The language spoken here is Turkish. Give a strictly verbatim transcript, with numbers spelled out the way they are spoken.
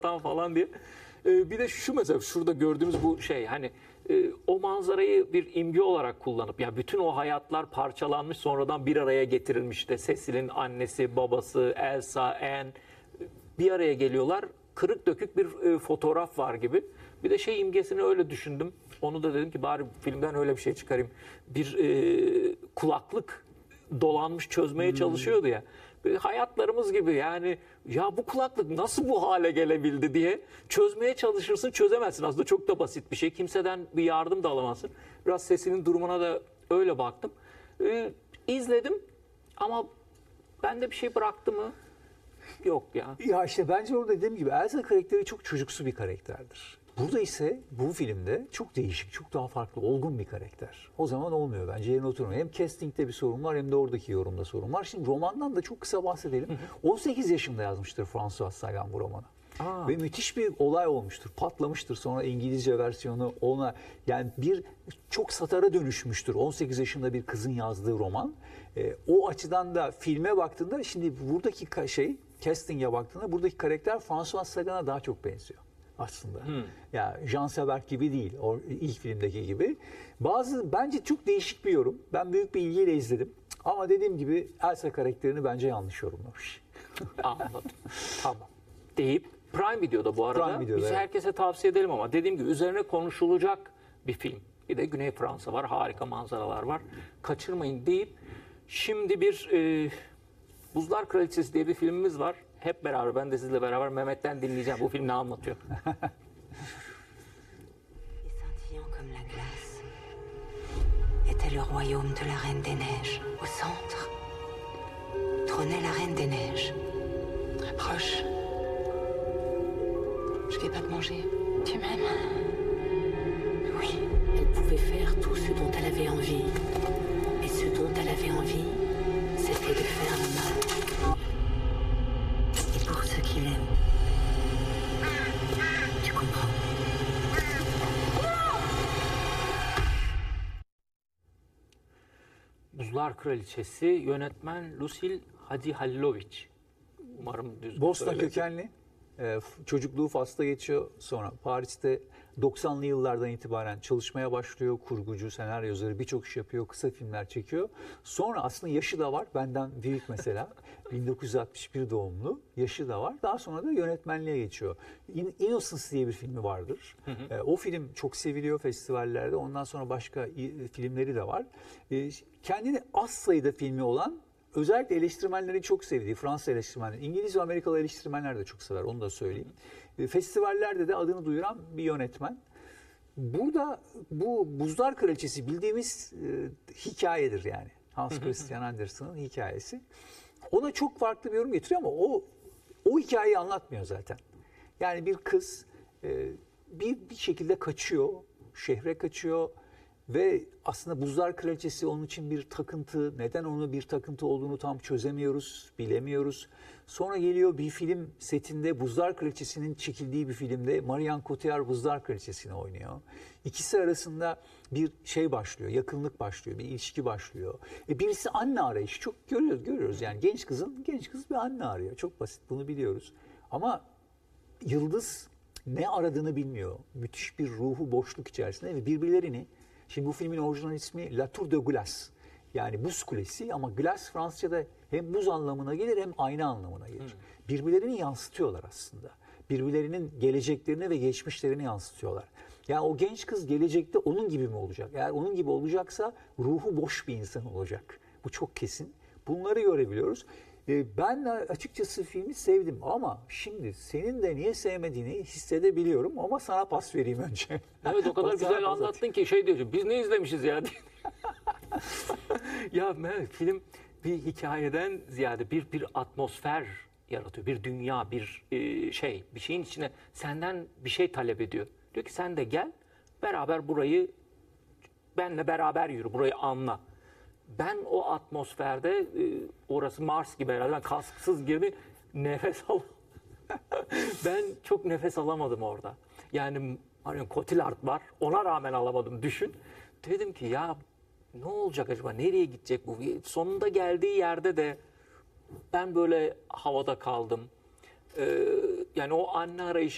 falan diye. Ee, bir de şu mesela şurada gördüğümüz bu şey hani e, o manzarayı bir imge olarak kullanıp ya bütün o hayatlar parçalanmış sonradan bir araya getirilmiş de Cecil'in annesi, babası, Elsa, Anne bir araya geliyorlar. Kırık dökük bir e, fotoğraf var gibi. Bir de şey imgesini öyle düşündüm. Onu da dedim ki bari filmden öyle bir şey çıkarayım. Bir e, kulaklık dolanmış çözmeye çalışıyordu ya. Böyle hayatlarımız gibi yani ya bu kulaklık nasıl bu hale gelebildi diye çözmeye çalışırsın, çözemezsin. Aslında çok da basit bir şey. Kimseden bir yardım da alamazsın. Biraz sesinin durumuna da öyle baktım. Ee, izledim ama bende bir şey bıraktı mı? Yok ya. Ya işte bence orada dediğim gibi Elsa karakteri çok çocuksu bir karakterdir. Burada ise bu filmde çok değişik, çok daha farklı, olgun bir karakter. O zaman olmuyor bence, yerine oturmuyor. Hem castingde bir sorun var hem de oradaki yorumda sorun var. Şimdi romandan da çok kısa bahsedelim. on sekiz yaşında yazmıştır François Sagan bu romanı. Aa. Ve müthiş bir olay olmuştur, patlamıştır. Sonra İngilizce versiyonu ona yani bir çok satara dönüşmüştür. on sekiz yaşında bir kızın yazdığı roman. E, o açıdan da filme baktığında şimdi buradaki şey, casting'e baktığında buradaki karakter François Sagan'a daha çok benziyor aslında. Hmm. Ya yani Jean Seberg gibi değil, o ilk filmdeki gibi. Bazı bence çok değişik bir yorum. Ben büyük bir ilgiyle izledim. Ama dediğim gibi Elsa karakterini bence yanlış yorumlamış. Anladım. Tamam. Deyip Prime Video'da bu arada. Prime Video'da, biz evet. herkese tavsiye edelim ama dediğim gibi üzerine konuşulacak bir film. Bir de Güney Fransa var, harika manzaralar var. Kaçırmayın deyip şimdi bir e, Buzlar Kraliçesi diye bir filmimiz var. Hep beraber, ben de sizle beraber Mehmet'ten dinleyeceğim. Bu film ne anlatıyor? Scintillant comme la glace était le royaume de la Reine des Neiges. Au centre trônait la Reine des Neiges. Très proche. Je vais pas te manger. Tu m'aimes? Oui. Elle pouvait faire tout ce dont elle avait envie. Et ce dont elle avait envie, c'était de faire le mal. Et pour ceux qui l'aiment, tu comprends? Buzlar Kraliçesi, yönetmen Lusil Hadihalilovic. Umarım düzgün Bosna söyledim. kökenli. Çocukluğu Fas'ta geçiyor. Sonra Paris'te doksanlı yıllardan itibaren çalışmaya başlıyor. Kurgucu, senaryo yazarı, birçok iş yapıyor. Kısa filmler çekiyor. Sonra aslında yaşı da var. Benden büyük mesela. bin dokuz yüz altmış bir doğumlu. Yaşı da var. Daha sonra da yönetmenliğe geçiyor. Innocence diye bir filmi vardır. Hı hı. O film çok seviliyor festivallerde. Ondan sonra başka filmleri de var. Kendini az sayıda filmi olan, özellikle eleştirmenleri çok sevdiği Fransız eleştirmenler, İngiliz ve Amerikalı eleştirmenler de çok sever, onu da söyleyeyim. E, festivallerde de adını duyuran bir yönetmen. Burada bu Buzlar Kraliçesi bildiğimiz e, hikayedir yani. Hans Christian Andersen'ın hikayesi. Ona çok farklı bir yorum getiriyor ama o o hikayeyi anlatmıyor zaten. Yani bir kız e, bir bir şekilde kaçıyor, şehre kaçıyor. Ve aslında Buzlar Kraliçesi onun için bir takıntı. Neden onu bir takıntı olduğunu tam çözemiyoruz, bilemiyoruz. Sonra geliyor bir film setinde Buzlar Kraliçesi'nin çekildiği bir filmde Marion Cotillard Buzlar Kraliçesi'ni oynuyor. İkisi arasında bir şey başlıyor, yakınlık başlıyor, bir ilişki başlıyor. E birisi anne arayışı, çok görüyoruz, görüyoruz yani genç kızın, genç kız bir anne arıyor. Çok basit, bunu biliyoruz. Ama Yıldız ne aradığını bilmiyor. Müthiş bir ruhu boşluk içerisinde ve birbirlerini. Şimdi bu filmin orijinal ismi La Tour de Glace. Yani buz kulesi ama glace Fransızca'da hem buz anlamına gelir hem ayna anlamına gelir. Hmm. Birbirlerini yansıtıyorlar aslında. Birbirlerinin geleceklerini ve geçmişlerini yansıtıyorlar. Yani o genç kız gelecekte onun gibi mi olacak? Eğer onun gibi olacaksa ruhu boş bir insan olacak. Bu çok kesin. Bunları görebiliyoruz. Ben açıkçası filmi sevdim ama şimdi senin de niye sevmediğini hissedebiliyorum ama sana pas vereyim önce. Evet, o kadar güzel anlattın ki şey diyorsun, biz ne izlemişiz ya diye. Ya film bir hikayeden ziyade bir bir atmosfer yaratıyor, bir dünya, bir şey, bir şeyin içine senden bir şey talep ediyor. Diyor ki sen de gel, beraber burayı, benle beraber yürü, burayı anla. Ben o atmosferde, orası Mars gibi herhalde, ben kasksız girdi, nefes al. Ben çok nefes alamadım orada. Yani Marion Cotillard var, ona rağmen alamadım, düşün. Dedim ki ya ne olacak acaba, nereye gidecek bu? Sonunda geldiği yerde de ben böyle havada kaldım. Ee, yani o anne arayışı